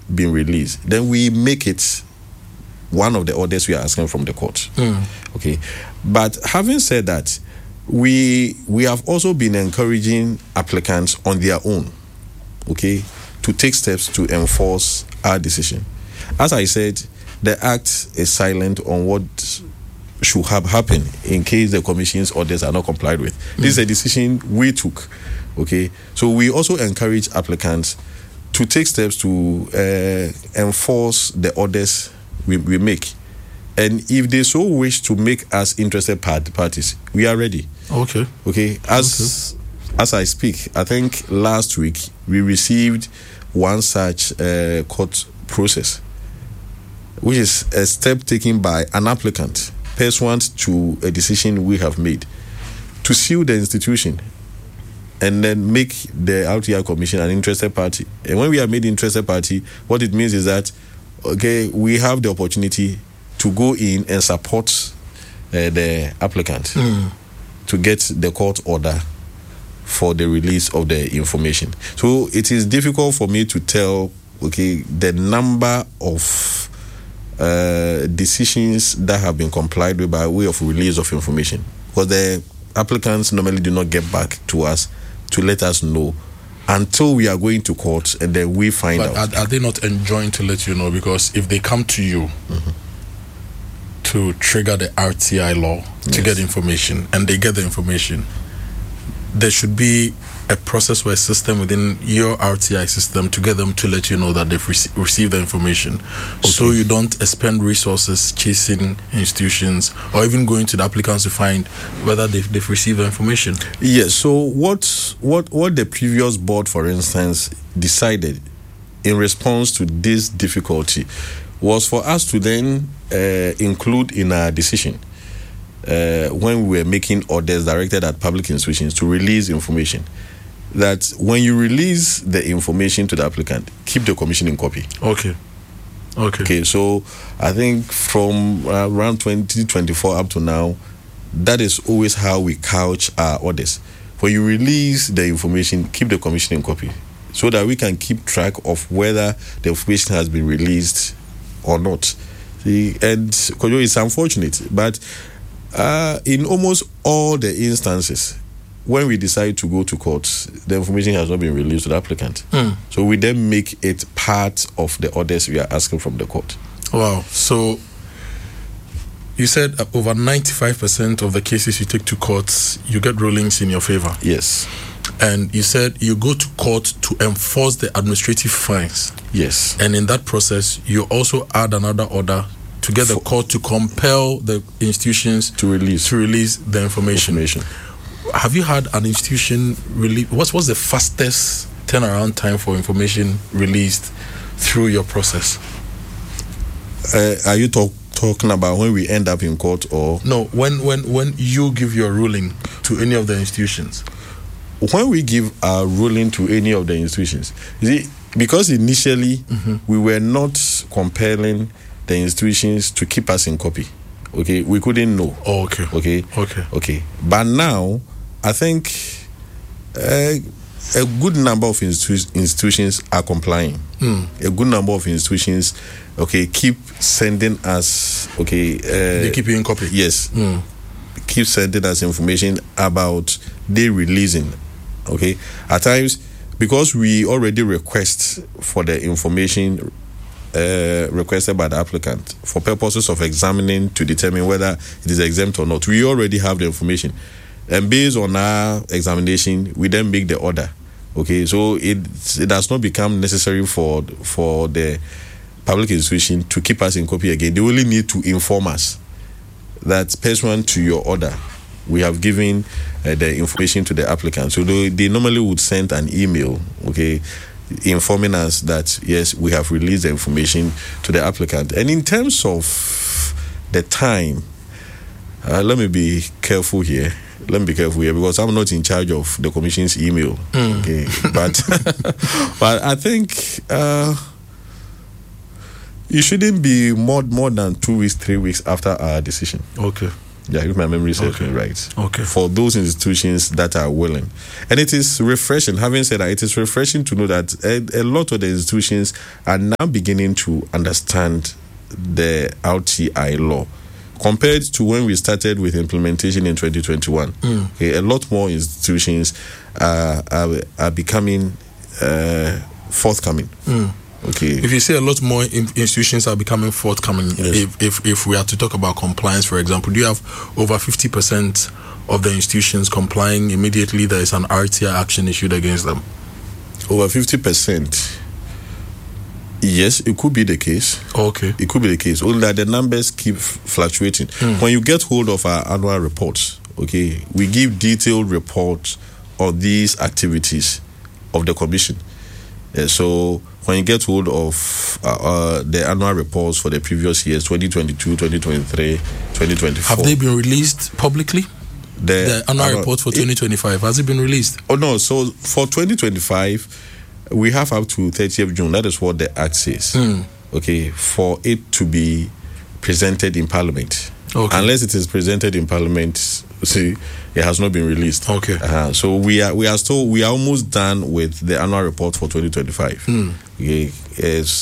been released, then we make it one of the orders we are asking from the court. Okay, but having said that, we have also been encouraging applicants on their own, okay, to take steps to enforce our decision. As I said, the Act is silent on what should have happened in case the Commission's orders are not complied with. This is a decision we took, okay? So we also encourage applicants to take steps to enforce the orders we make. And if they so wish to make us interested parties, we are ready. Okay. As I speak, I think last week we received one such court process, which is a step taken by an applicant pursuant to a decision we have made to sue the institution and then make the RTI Commission an interested party. And when we are made interested party, what it means is that, okay, we have the opportunity to go in and support the applicant to get the court order for the release of the information. So it is difficult for me to tell, okay, the number of decisions that have been complied with by way of release of information, because the applicants normally do not get back to us to let us know until we are going to court, and then we find out. But are they not enjoined to let you know? Because if they come to you to trigger the RTI law to get information, and they get the information, there should be a process or a system within your RTI system to get them to let you know that they've received the information. So you don't expend resources chasing institutions or even going to the applicants to find whether they've received the information. Yes, so what the previous board, for instance, decided in response to this difficulty was for us to then include in our decision when we were making orders directed at public institutions to release information, that when you release the information to the applicant, keep the Commission in copy. Okay, so I think from around 2024 up to now, that is always how we couch our orders. When you release the information, keep the Commission in copy, so that we can keep track of whether the information has been released or not. See, and Kojo, it's unfortunate, but in almost all the instances, when we decide to go to court, the information has not been released to the applicant. So we then make it part of the orders we are asking from the court. Wow. So you said over 95% of the cases you take to courts, you get rulings in your favor. Yes. And you said you go to court to enforce the administrative fines. Yes. And in that process, you also add another order to get the court to compel the institutions to release the information. Have you had an institution release? What's the fastest turnaround time for information released through your process? Are you talking about when we end up in court, or no? When you give your ruling to any of the institutions? When we give our ruling to any of the institutions, you see, because initially we were not compelling the institutions to keep us in copy. Okay, we couldn't know. Okay. But now, I think a good number of institutions are complying. A good number of institutions, keep sending us. They keep you in copy. Yes. Keep sending us information about they releasing. Okay. At times, because we already request for the information requested by the applicant for purposes of examining to determine whether it is exempt or not, we already have the information, and based on our examination, we then make the order. Okay, so it does not become necessary for the public institution to keep us in copy again. They only need to inform us that pursuant to your order, we have given the information to the applicant. So they normally would send an email, informing us that yes, we have released the information to the applicant. And in terms of the time, let me be careful here because I'm not in charge of the Commission's email. But I think it shouldn't be more than 2 weeks, 3 weeks after our decision. Yeah, if my memory serves me right. Okay. For those institutions that are willing. And it is refreshing, having said that, it is refreshing to know that a lot of the institutions are now beginning to understand the RTI law. Compared to when we started with implementation in 2021, okay, a lot more institutions are becoming forthcoming. Okay. If you say a lot more institutions are becoming forthcoming, yes. if we are to talk about compliance, for example, do you have over 50% of the institutions complying immediately? There is an RTI action issued against them. Over 50%. Yes, it could be the case. Okay. It could be the case. Only that the numbers keep fluctuating. When you get hold of our annual reports, okay, we give detailed reports of these activities of the commission. So when you get hold of the annual reports for the previous years, 2022, 2023, 2024. Have they been released publicly? The annual report for 2025, has it been released? Oh, no. So for 2025, we have up to 30th June. That is what the Act says. Okay, for it to be presented in Parliament. Okay. Unless it is presented in Parliament, see, it has not been released. Okay. So we are almost done with the annual report for 2025. Okay, yes,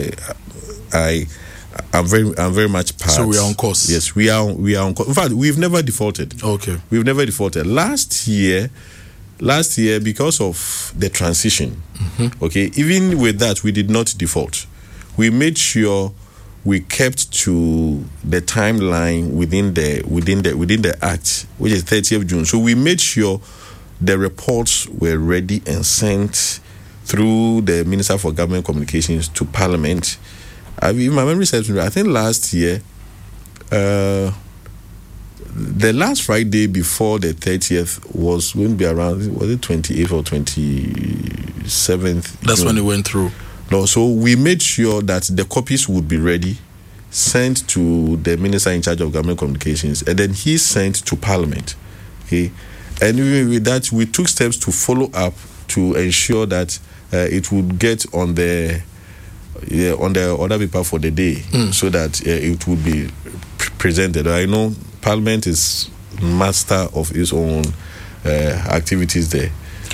I'm very much part. So we are on course. Yes, we are on course. In fact, we've never defaulted. Okay. We've never defaulted. Last year, because of the transition, okay, even with that, we did not default. We made sure we kept to the timeline within the Act, which is 30th June. So we made sure the reports were ready and sent through the Minister for Government Communications to Parliament. If my memory serves me, I think last year, the last Friday before the 30th was going to be around, was it 28th or 27th? That's when it went through. No, so we made sure that the copies would be ready, sent to the Minister in charge of Government Communications, and then he sent to Parliament. Okay, and even with that, we took steps to follow up to ensure that it would get on the other paper for the day, so that it would be presented. I know Parliament is master of its own activities there.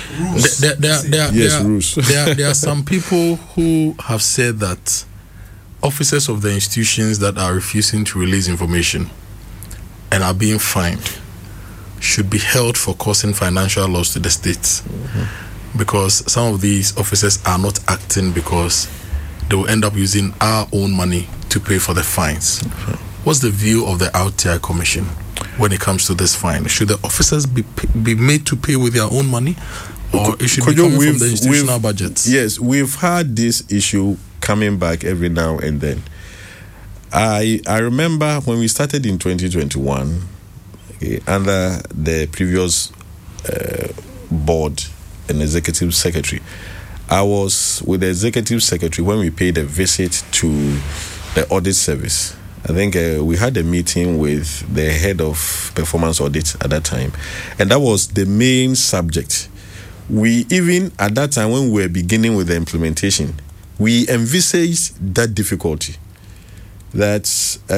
There are some people who have said that officers of the institutions that are refusing to release information and are being fined should be held for causing financial loss to the states, because some of these officers are not acting because they will end up using our own money to pay for the fines. What's the view of the RTI Commission when it comes to this fine? Should the officers be made to pay with their own money, or it should be coming from the institutional budgets? Yes, we've had this issue coming back every now and then. I remember when we started in 2021, under the previous board and executive secretary, I was with the executive secretary when we paid a visit to the audit service. I think we had a meeting with the head of performance audit at that time, and that was the main subject. We even at that time, when we were beginning with the implementation, we envisaged that difficulty, that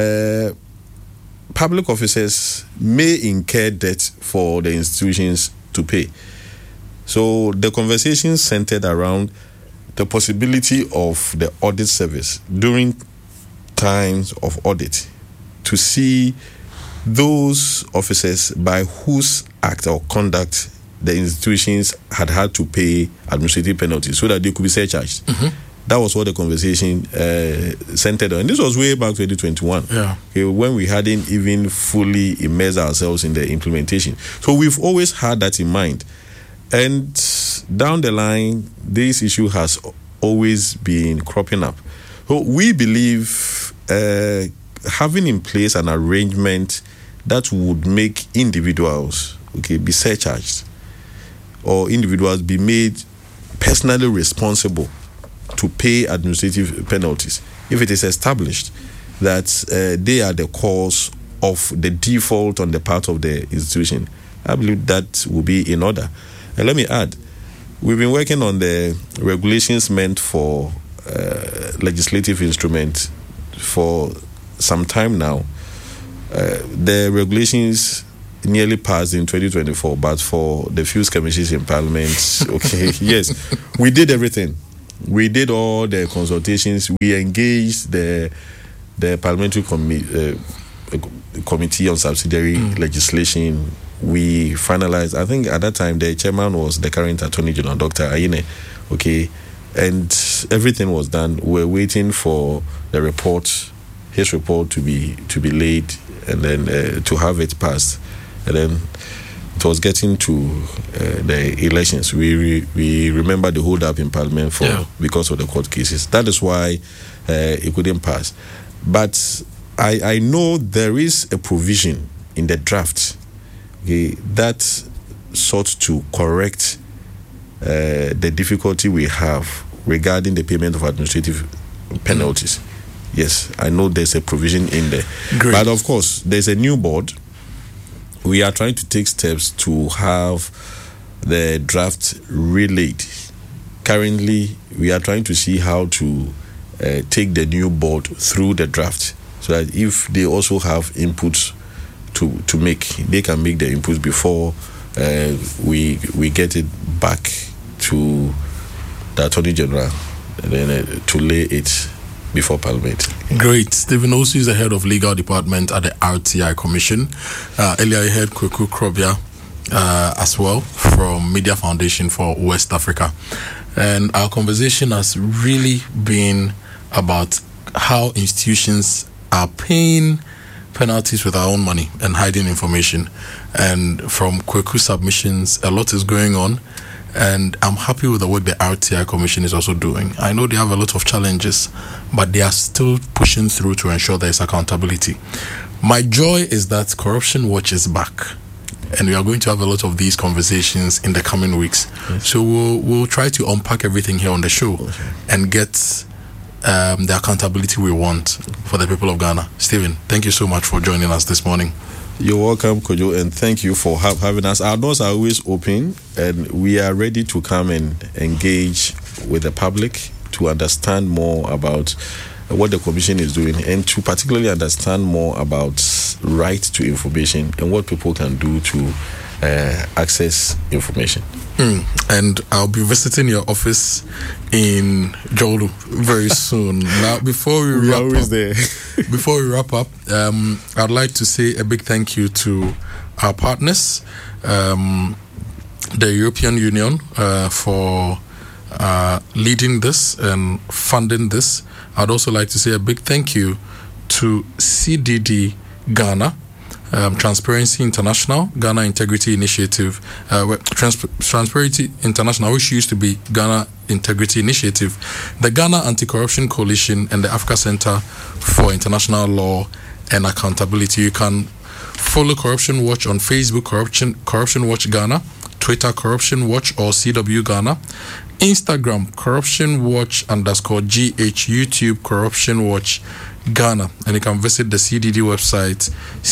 public officers may incur debt for the institutions to pay. So the conversation centered around the possibility of the audit service during times of audit to see those officers by whose act or conduct the institutions had to pay administrative penalties so that they could be surcharged. That was what the conversation centered on. And this was way back 2021, when we hadn't even fully immersed ourselves in the implementation. So we've always had that in mind. And down the line, this issue has always been cropping up. So we believe having in place an arrangement that would make individuals be surcharged, or individuals be made personally responsible to pay administrative penalties if it is established that they are the cause of the default on the part of the institution. I believe that will be in order. And let me add, we've been working on the regulations meant for legislative instruments for some time now. the regulations nearly passed in 2024, but for the few skirmishes in Parliament, okay, yes, we did everything. We did all the consultations. We engaged the parliamentary committee on subsidiary legislation. We finalized. I think at that time the chairman was the current Attorney General, Dr. Ayine. Okay, and everything was done. We're waiting for the report, his report to be laid, and then to have it passed. And then it was getting to the elections. We remember the hold up in Parliament because of the court cases. That is why it couldn't pass. But I know there is a provision in the draft that sought to correct the difficulty we have regarding the payment of administrative penalties. Yes, I know there's a provision in there. Great. But of course, there's a new board. We are trying to take steps to have the draft relayed. Currently, we are trying to see how to take the new board through the draft, so that if they also have inputs to make, they can make the inputs before we get it back to the Attorney General, and then to lay it before Parliament. Great. Stephen Osu is the head of legal department at the RTI Commission. Earlier I heard Kweku Krobia as well from Media Foundation for West Africa. And our conversation has really been about how institutions are paying penalties with our own money and hiding information. And from Kweku's submissions, a lot is going on. And I'm happy with the work the RTI Commission is also doing. I know they have a lot of challenges, but they are still pushing through to ensure there is accountability. My joy is that Corruption Watch is back, and we are going to have a lot of these conversations in the coming weeks. Yes. So we'll try to unpack everything here on the show and get the accountability we want for the people of Ghana. Stephen, thank you so much for joining us this morning. You're welcome, Kojo, and thank you for having us. Our doors are always open, and we are ready to come and engage with the public to understand more about what the Commission is doing, and to particularly understand more about right to information and what people can do to access information. And I'll be visiting your office in Jolu very soon. Now, before we wrap up, I'd like to say a big thank you to our partners, the European Union, for leading this and funding this. I'd also like to say a big thank you to CDD Ghana, Transparency International, Ghana Integrity Initiative, Transparency International, which used to be Ghana Integrity Initiative, the Ghana Anti-Corruption Coalition, and the Africa Center for International Law and Accountability. You can follow Corruption Watch on Facebook, Corruption Watch Ghana, Twitter, Corruption Watch or CW Ghana, Instagram, Corruption Watch _GH, YouTube, Corruption Watch Ghana, and you can visit the CDD website,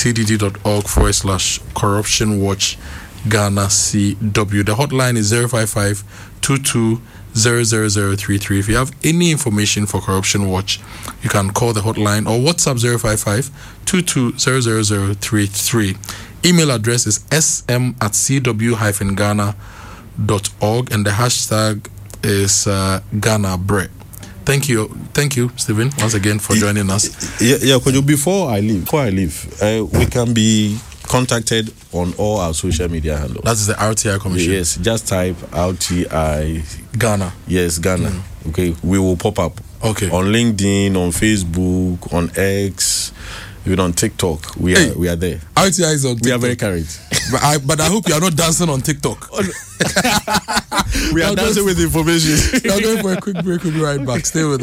cdd.org/Corruption Watch Ghana CW. The hotline is 055-22-00033. If you have any information for Corruption Watch, you can call the hotline or WhatsApp 055-22-00033. Email address is sm@cw-ghana.org, and the hashtag is GhanaBre. Thank you, Stephen, once again for joining us. Yeah, before I leave, we can be contacted on all our social media handles. That's the RTI Commission. Yes, just type RTI Ghana. Yes, Ghana. Okay, we will pop up. Okay. On LinkedIn, on Facebook, on X, even on TikTok. We are there. RTI is on TikTok. We are very carried. But I hope you are not dancing on TikTok. We are dancing with information. We are going for a quick break. We'll be right back. Stay with us.